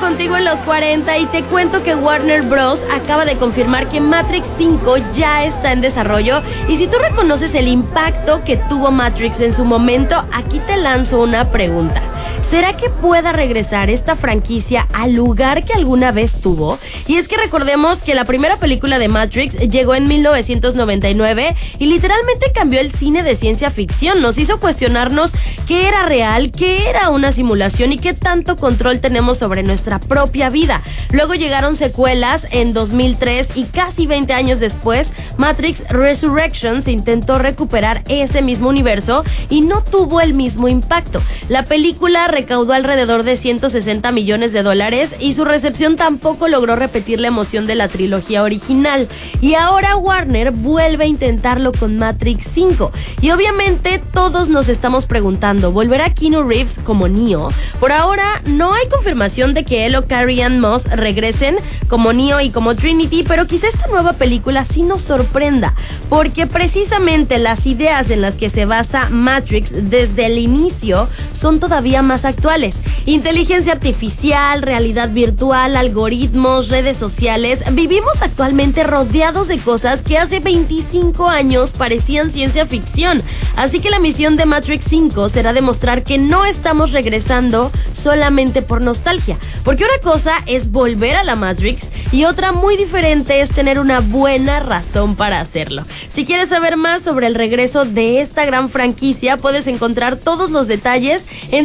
contigo en los 40 y te cuento que Warner Bros. Acaba de confirmar que Matrix 5 ya está en desarrollo. Y si tú reconoces el impacto que tuvo Matrix en su momento, aquí te lanzo una pregunta. ¿Será que pueda regresar esta franquicia al lugar que alguna vez tuvo? Y es que recordemos que la primera película de Matrix llegó en 1999 y literalmente cambió el cine de ciencia ficción. Nos hizo cuestionarnos qué era real, qué era una simulación y qué tanto control tenemos sobre nuestra propia vida. Luego llegaron secuelas en 2003 y casi 20 años después, Matrix Resurrections intentó recuperar ese mismo universo y no tuvo el mismo impacto. La película recaudó alrededor de $160 millones y su recepción tampoco logró repetir la emoción de la trilogía original. Y ahora Warner vuelve a intentarlo con Matrix 5. Y obviamente todos nos estamos preguntando, ¿volverá Keanu Reeves como Neo? Por ahora no hay confirmación de que él o Carrie-Anne Moss regresen como Neo y como Trinity, pero quizá esta nueva película sí nos sorprenda, porque precisamente las ideas en las que se basa Matrix desde el inicio son todavía más actuales. Inteligencia artificial, realidad virtual, algoritmos, redes sociales. Vivimos actualmente rodeados de cosas que hace 25 años parecían ciencia ficción. Así que la misión de Matrix 5 será demostrar que no estamos regresando solamente por nostalgia. Porque una cosa es volver a la Matrix y otra muy diferente es tener una buena razón para hacerlo. Si quieres saber más sobre el regreso de esta gran franquicia, puedes encontrar todos los detalles en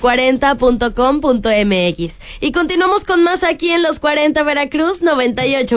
www.los40.com.mx. Y continuamos con más aquí en Los 40 Veracruz 98.